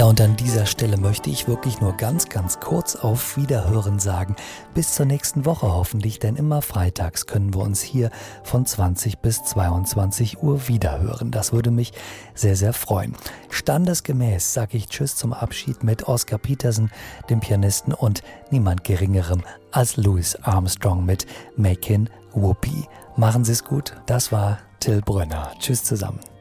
Ja, und an dieser Stelle möchte ich wirklich nur ganz, ganz kurz auf Wiederhören sagen. Bis zur nächsten Woche hoffentlich, denn immer freitags können wir uns hier von 20 bis 22 Uhr wiederhören. Das würde mich sehr, sehr freuen. Standesgemäß sage ich Tschüss zum Abschied mit Oscar Peterson, dem Pianisten, und niemand Geringerem als Louis Armstrong mit Makin' Whoopee. Machen Sie es gut. Das war Till Brönner. Tschüss zusammen.